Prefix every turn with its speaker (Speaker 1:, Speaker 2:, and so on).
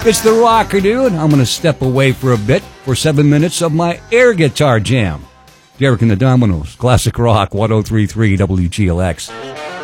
Speaker 1: It's the Rocker Dude. I'm going to step away for a bit for 7 minutes of my air guitar jam. Derek and the Dominoes, Classic Rock, 103.3 WGLX.